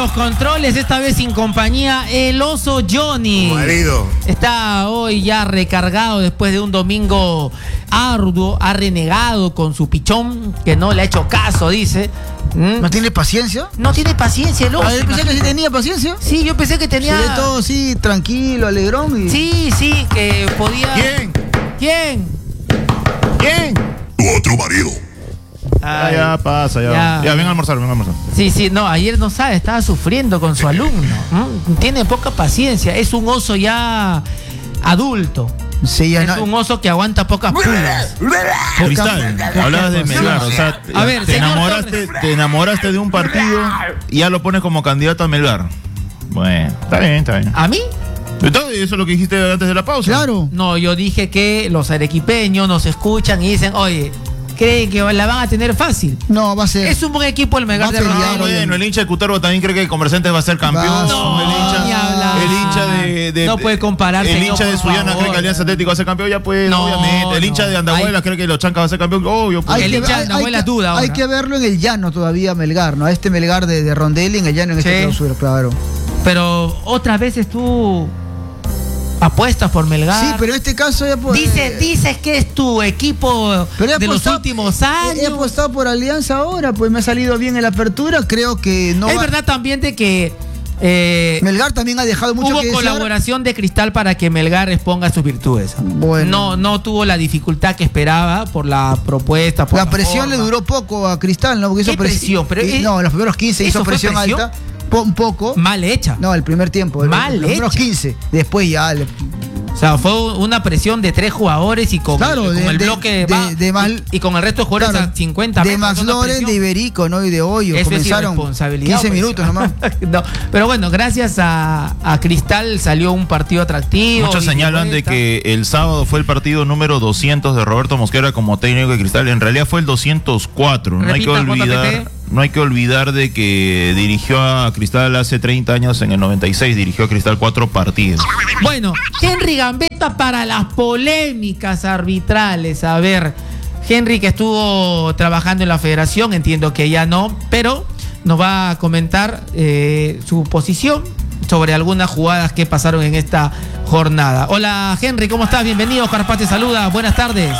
los controles, esta vez sin compañía, el oso Johnny. Marido. Está hoy ya recargado después de un domingo arduo, ha renegado con su pichón, que no le ha hecho caso, dice. ¿No tiene paciencia? No tiene paciencia el oso. Yo pensé que sí tenía paciencia. Sí, yo pensé que tenía... Se ve todo así, tranquilo, alegrón. Y... Sí, que podía... ¿Quién? Tu otro marido. Ay, ya pasa, ya ven a almorzar, Sí, no, ayer no sabe, estaba sufriendo con su alumno. Tiene poca paciencia, es un oso ya adulto. Sí, ya es un oso que aguanta pocas pulgas. Cristal, hablabas de Melgar, o sea, a ver, te enamoraste de un partido y ya lo pones como candidato a Melgar. Bueno, está bien. ¿A mí? Entonces, eso es lo que dijiste antes de la pausa. Claro. No, yo dije que los arequipeños nos escuchan y dicen, oye, creen que la van a tener fácil. No, va a ser. Es un buen equipo el Melgar de Ronaldo. Bueno, el hincha de Cutervo también cree que Comerciantes va a ser campeón. El hincha de no puede compararse. El hincha de Suyana cree que Alianza Atlético va a ser campeón, ya pues, obviamente. El hincha de Andahuaylas cree que los Chancas va a ser campeón, obvio. Pues. El hincha de Andahuaylas duda ahora. Hay que verlo en el llano todavía, Melgar, ¿no? A este Melgar de Rondelli en el llano en este clausura, claro. Pero otras veces tú apuestas por Melgar. Sí, pero en este caso ya por... Dices que es tu equipo de los últimos años. He apostado por Alianza ahora, pues me ha salido bien en la apertura. Creo que no. Es verdad también de que Melgar también ha dejado mucho que hubo colaboración de Cristal para que Melgar exponga sus virtudes. Bueno. No tuvo la dificultad que esperaba por la propuesta. Por la presión le duró poco a Cristal, ¿no? Porque hizo presión. Pero no, en los primeros 15 hizo presión alta. Un poco. Mal hecha. No, el primer tiempo. Mal los primeros 15. Después ya... O sea, fue una presión de 3 jugadores y con el bloque y con el resto de jugadores a 50 metros. De Max Loren, de Iberico, ¿no? Y de Hoyo. Eso comenzaron 15 minutos nomás. No, pero bueno, gracias a Cristal salió un partido atractivo. Muchos señalan de que el sábado fue el partido número 200 de Roberto Mosquera como técnico de Cristal. En realidad fue el 204. No hay que olvidar de que dirigió a Cristal hace 30 años, en el 96, dirigió a Cristal 4 partidos. Bueno, Henry Gambetta para las polémicas arbitrales. A ver, Henry que estuvo trabajando en la federación, entiendo que ya no, pero nos va a comentar su posición sobre algunas jugadas que pasaron en esta jornada. Hola Henry, ¿cómo estás? Bienvenido, Carpaz te saluda, buenas tardes.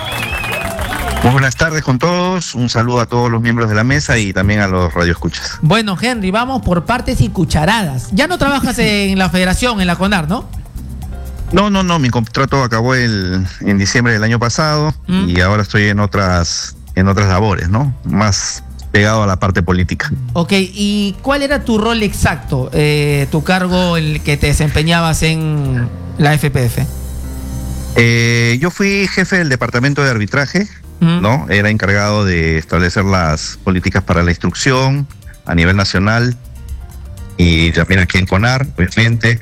Muy buenas tardes con todos, un saludo a todos los miembros de la mesa y también a los radioescuchas. Bueno, Henry, vamos por partes y cucharadas. Ya no trabajas en la federación, en la CONAR, ¿no? No, mi contrato acabó en diciembre del año pasado y ahora estoy en otras labores, ¿no? Más pegado a la parte política. Ok, ¿y cuál era tu rol exacto, tu cargo en el que te desempeñabas en la FPF? Yo fui jefe del departamento de arbitraje, ¿no? Era encargado de establecer las políticas para la instrucción a nivel nacional y también aquí en CONAR, obviamente.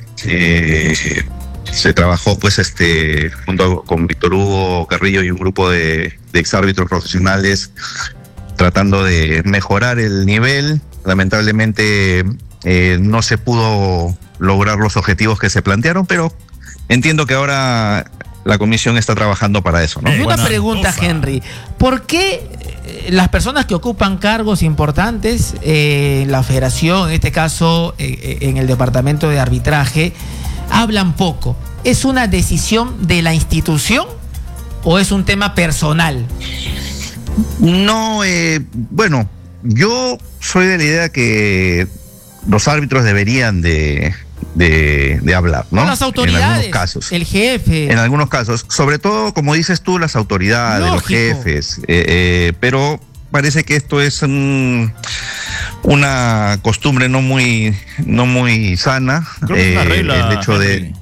Se trabajó pues junto con Víctor Hugo Carrillo y un grupo de exárbitros profesionales tratando de mejorar el nivel. Lamentablemente no se pudo lograr los objetivos que se plantearon, pero entiendo que ahora la comisión está trabajando para eso, ¿no? Una pregunta, Henry. ¿Por qué las personas que ocupan cargos importantes en la federación, en este caso en el departamento de arbitraje, hablan poco? ¿Es una decisión de la institución o es un tema personal? No, bueno, yo soy de la idea que los árbitros deberían de hablar, ¿no? Las autoridades, en algunos casos, el jefe. En algunos casos, sobre todo, como dices tú, las autoridades, los jefes, pero parece que esto es una costumbre no muy sana. El hecho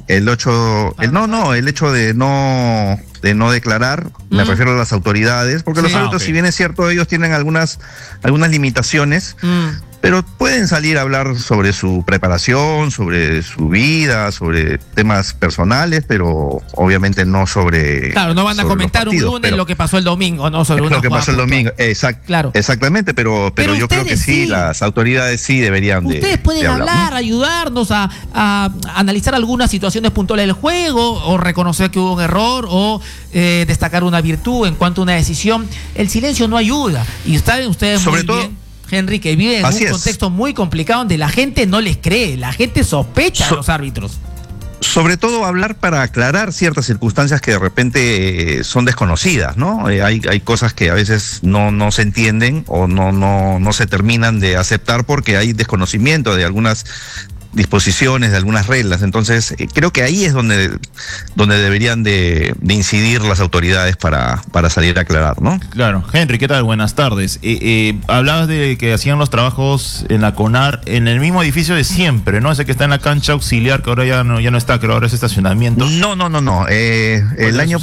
de no declarar, me refiero a las autoridades, porque los árbitros, si bien es cierto, ellos tienen algunas limitaciones, pero pueden salir a hablar sobre su preparación, sobre su vida, sobre temas personales, pero obviamente no sobre... Claro, no van a comentar un lunes lo que pasó el domingo, no sobre lo que pasó el domingo, exactamente, pero yo creo que sí, las autoridades sí deberían Ustedes pueden hablar, ayudarnos a analizar algunas situaciones puntuales del juego, o reconocer que hubo un error, o destacar una virtud en cuanto a una decisión. El silencio no ayuda, y ustedes sobre muy todo bien. Henry, que vive en un contexto muy complicado donde la gente no les cree, la gente sospecha de los árbitros. Sobre todo hablar para aclarar ciertas circunstancias que de repente son desconocidas, ¿no? Hay cosas que a veces no se entienden o no se terminan de aceptar porque hay desconocimiento de algunas disposiciones, de algunas reglas. Entonces, creo que ahí es donde deberían de incidir las autoridades para salir a aclarar, ¿no? Claro. Henry, ¿qué tal? Buenas tardes. Hablabas de que hacían los trabajos en la CONAR en el mismo edificio de siempre, ¿no? Ese que está en la cancha auxiliar, que ahora ya no está, creo ahora es estacionamiento. No. El año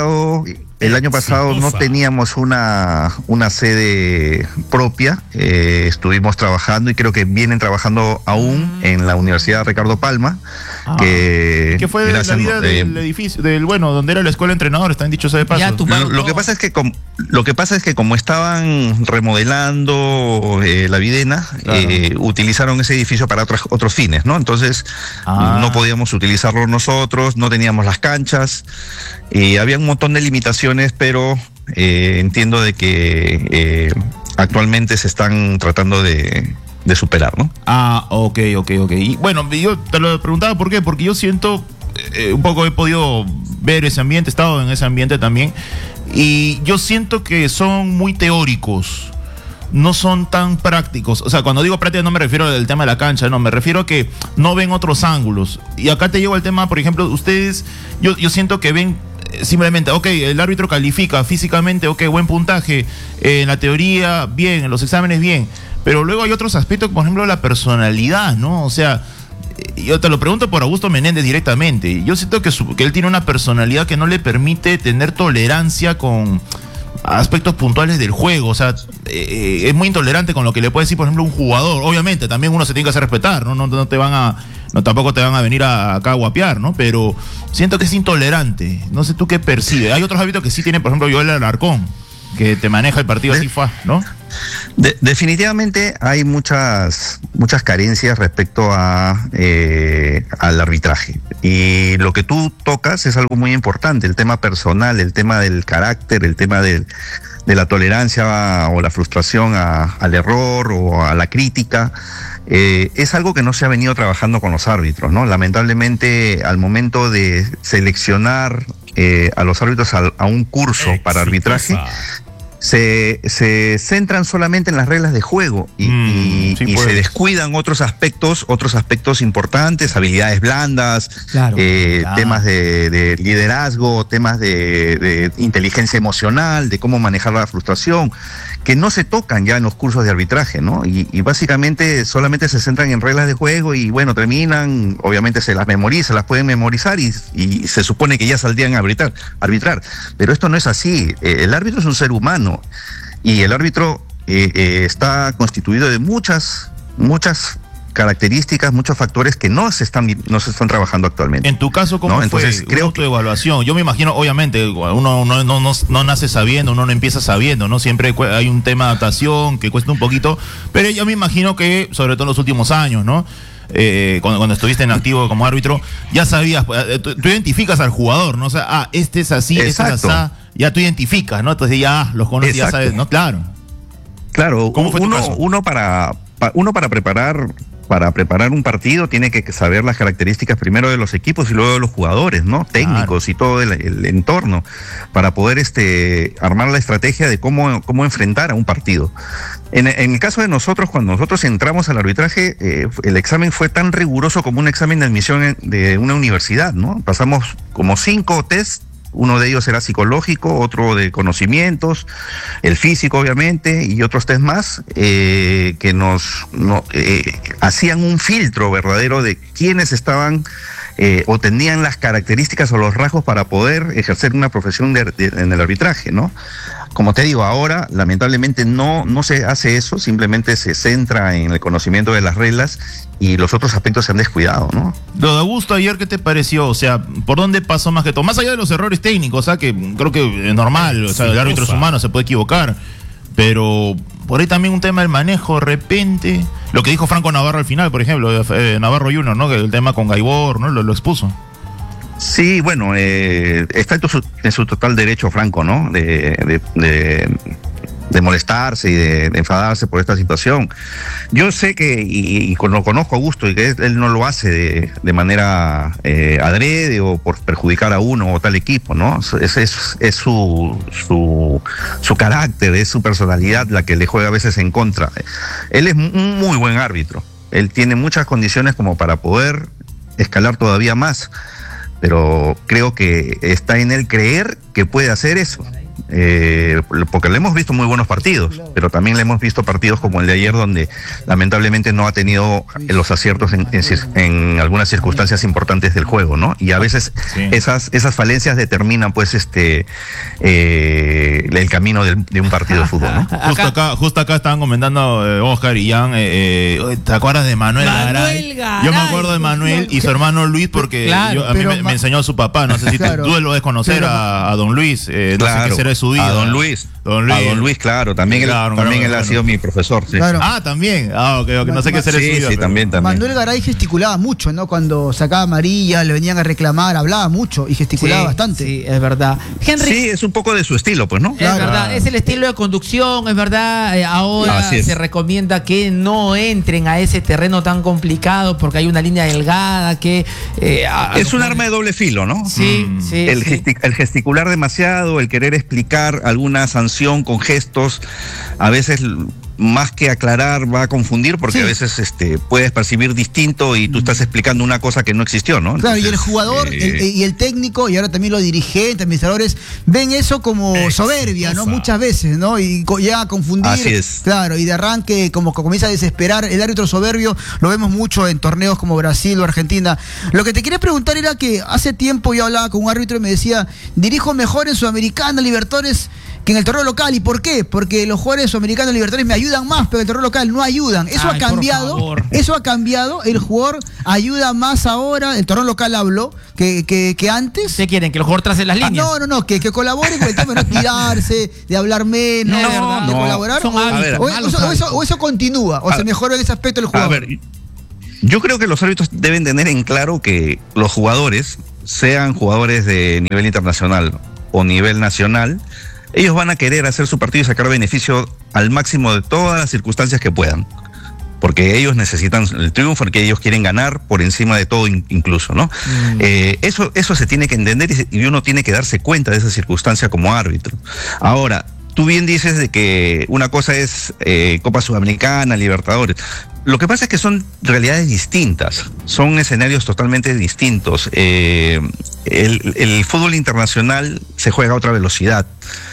pasado no teníamos una sede propia, estuvimos trabajando y creo que vienen trabajando aún en la Universidad Ricardo Palma. ¿Qué fue de la vida del edificio, donde era la escuela de entrenadores, también dicho sea de paso? Lo que pasa es que como estaban remodelando la Videna, claro, utilizaron ese edificio para otros fines, ¿no? Entonces no podíamos utilizarlo nosotros, no teníamos las canchas, y había un montón de limitaciones, pero entiendo de que actualmente se están tratando de superar, ¿no? Ok. Y bueno, yo te lo preguntaba por qué, porque yo siento, un poco he podido ver ese ambiente, he estado en ese ambiente también, y yo siento que son muy teóricos, no son tan prácticos. O sea, cuando digo prácticos no me refiero al tema de la cancha, no, me refiero a que no ven otros ángulos. Y acá te llevo al tema, por ejemplo, ustedes, yo siento que ven simplemente, el árbitro califica físicamente, buen puntaje, en la teoría, bien, en los exámenes, bien. Pero luego hay otros aspectos, por ejemplo, la personalidad, ¿no? O sea, yo te lo pregunto por Augusto Menéndez directamente. Yo siento que él tiene una personalidad que no le permite tener tolerancia con aspectos puntuales del juego. O sea, es muy intolerante con lo que le puede decir, por ejemplo, un jugador. Obviamente, también uno se tiene que hacer respetar, ¿no? Tampoco te van a venir acá a guapear, ¿no? Pero siento que es intolerante. No sé tú qué percibes. Hay otros hábitos que sí tiene, por ejemplo, Joel Alarcón, que te maneja el partido así, ¿no? Definitivamente hay muchas carencias respecto al arbitraje. Y lo que tú tocas es algo muy importante, el tema personal, el tema del carácter, el tema de la tolerancia o la frustración al error o a la crítica. Es algo que no se ha venido trabajando con los árbitros, ¿no? Lamentablemente, al momento de seleccionar a los árbitros a un curso para arbitraje, se centran solamente en las reglas de juego y se descuidan otros aspectos importantes, habilidades blandas, claro. Temas de liderazgo, temas de inteligencia emocional, de cómo manejar la frustración, que no se tocan ya en los cursos de arbitraje, ¿no? Y básicamente solamente se centran en reglas de juego y bueno, terminan, obviamente se las pueden memorizar y se supone que ya saldrían a arbitrar. Pero esto no es así. El árbitro es un ser humano y el árbitro está constituido de muchas características, muchos factores que no se están trabajando actualmente. En tu caso, ¿cómo fue? Entonces, creo tu evaluación. Yo me imagino, obviamente, uno no nace sabiendo, uno no empieza sabiendo, ¿no? Siempre hay un tema de adaptación que cuesta un poquito, pero yo me imagino que, sobre todo en los últimos años, ¿no? Cuando estuviste en activo como árbitro, ya sabías, tú identificas al jugador, ¿no? O sea, este es así, exacto, este es así, ya tú identificas, ¿no? Entonces ya los conoces, ya sabes, ¿no? Claro. ¿Cómo fue tu caso? Uno para preparar un partido tiene que saber las características primero de los equipos y luego de los jugadores, ¿no? Técnicos, claro, y todo el entorno, para poder armar la estrategia de cómo enfrentar a un partido. En el caso de nosotros, cuando nosotros entramos al arbitraje, el examen fue tan riguroso como un examen de admisión de una universidad, ¿no? Pasamos como 5 tests. Uno de ellos era psicológico, otro de conocimientos, el físico obviamente, y otros test más que nos hacían un filtro verdadero de quiénes estaban o tenían las características o los rasgos para poder ejercer una profesión en el arbitraje, ¿no? Como te digo, ahora lamentablemente no se hace eso, simplemente se centra en el conocimiento de las reglas y los otros aspectos se han descuidado, ¿no? Lo de Augusto ayer, ¿qué te pareció? O sea, ¿por dónde pasó más que todo? Más allá de los errores técnicos, o sea, que creo que es normal, o sea, el árbitro es humano, se puede equivocar, pero por ahí también un tema del manejo, de repente, lo que dijo Franco Navarro al final, por ejemplo, Navarro Junior, ¿no? Que el tema con Gaibor, ¿no? Lo expuso. Sí, bueno, está en su total derecho, Franco, ¿no? De molestarse y de enfadarse por esta situación. Yo sé que, y lo conozco a Augusto, y que él no lo hace de manera adrede o por perjudicar a uno o tal equipo, ¿no? Es su carácter, es su personalidad la que le juega a veces en contra. Él es un muy buen árbitro. Él tiene muchas condiciones como para poder escalar todavía más, pero creo que está en él creer que puede hacer eso. Porque le hemos visto muy buenos partidos, pero también le hemos visto partidos como el de ayer donde lamentablemente no ha tenido los aciertos en algunas circunstancias importantes del juego, ¿no? Y a veces esas falencias determinan pues el camino de un partido de fútbol, ¿no? Justo acá estaban comentando Oscar y Jan, ¿te acuerdas de Manuel Garay? Yo me acuerdo de Manuel y su hermano Luis porque a mí me enseñó a su papá, no sé si tú lo debes conocer a don Luis, no sé qué será de su vida. A don Luis, claro, también él ha sido mi profesor. Sí. Claro. También. Ok, no sé qué será de su vida. Sí, también. Manuel Garay gesticulaba mucho, ¿no? Cuando sacaba amarilla, le venían a reclamar, hablaba mucho y gesticulaba bastante. Sí, es verdad. Henry, sí, es un poco de su estilo, pues, ¿no? Es verdad, es el estilo de conducción, es verdad. Ahora se recomienda que no entren a ese terreno tan complicado porque hay una línea delgada que... es un arma de doble filo, ¿no? Sí. El gesticular demasiado, el querer explicar alguna sanción con gestos, a veces más que aclarar va a confundir porque a veces puedes percibir distinto y tú estás explicando una cosa que no existió, ¿no? Claro, y el jugador y el técnico y ahora también los dirigentes, administradores ven eso como soberbia, ¿no? Muchas veces, ¿no? Y ya a confundir. Así es. Claro, y de arranque como que comienza a desesperar. El árbitro soberbio lo vemos mucho en torneos como Brasil o Argentina. Lo que te quería preguntar era que hace tiempo yo hablaba con un árbitro y me decía, dirijo mejor en Sudamericana, Libertadores que en el torneo local. ¿Y por qué? Porque los jugadores sudamericanos libertadores me ayudan más, pero en el torneo local no ayudan. Eso ha cambiado. Eso ha cambiado. El jugador ayuda más ahora, el torneo local hablo, que antes. ¿Qué quieren? ¿Que el jugador trace las líneas? No, que colabore con el tema de no tirarse, de hablar menos, de colaborar. O eso continúa, o se mejora en ese aspecto el jugador. A ver, yo creo que los árbitros deben tener en claro que los jugadores, sean jugadores de nivel internacional o nivel nacional, ellos van a querer hacer su partido y sacar beneficio al máximo de todas las circunstancias que puedan. Porque ellos necesitan el triunfo, porque ellos quieren ganar por encima de todo incluso, ¿no? Eso se tiene que entender y uno tiene que darse cuenta de esa circunstancia como árbitro. Ahora, tú bien dices de que una cosa es Copa Sudamericana, Libertadores. Lo que pasa es que son realidades distintas, son escenarios totalmente distintos. El fútbol internacional se juega a otra velocidad.